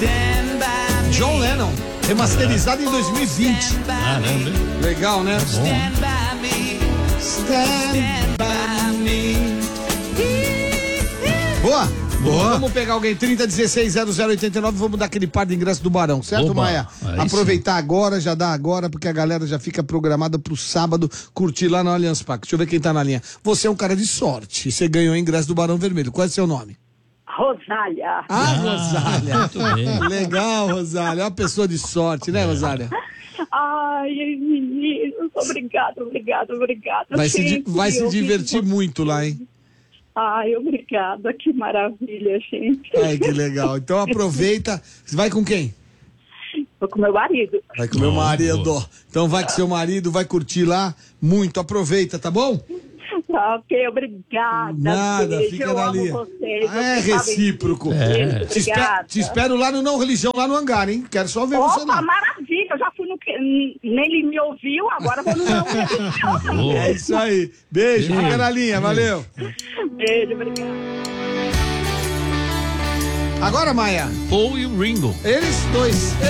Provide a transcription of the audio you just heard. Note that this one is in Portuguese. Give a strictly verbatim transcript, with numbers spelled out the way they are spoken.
John Lennon, remasterizado em dois mil e vinte. Caramba. Legal, né? Stand by me. Stand by me. Boa. Boa. Vamos pegar alguém, trinta, dezesseis, zero zero oitenta e nove, vamos dar aquele par de ingresso do Barão, certo, Oba, Maia? aí Aproveitar agora, já dá agora, porque a galera já fica programada pro sábado curtir lá no Allianz Parque. Deixa eu ver quem tá na linha. Você é um cara de sorte, você ganhou o ingresso do Barão Vermelho. Qual é o seu nome? Rosália. Ah, Ah, Rosália. muito bem. Legal, Rosália. É uma pessoa de sorte, né, Rosália? Ai, meninos, obrigado, obrigado, obrigado. Vai se, di- Sempre vai se ouvi divertir você. muito lá, hein? Ai, obrigada, que maravilha, gente. Ai, que legal. Então aproveita. Você vai com quem? Vou com meu marido. Vai com meu Boa, marido. boa. Então vai com seu marido, vai curtir lá muito. Aproveita, tá bom? Tá, ok, obrigada. Nada, beijo, fica eu na amo linha. vocês. Ah, é vocês sabem recíproco. disso. É. Te, espe- Obrigada. te espero lá no Não Religião, lá no hangar, hein? Quero só ver você Opa, lá. maravilha, eu já fui no que... Nem ele me ouviu, agora vou no não. Boa. É isso aí. Beijo, Beijo. fica na linha, valeu. Beijo, obrigada. Agora, Maia, Paul e o Ringo. eles dois.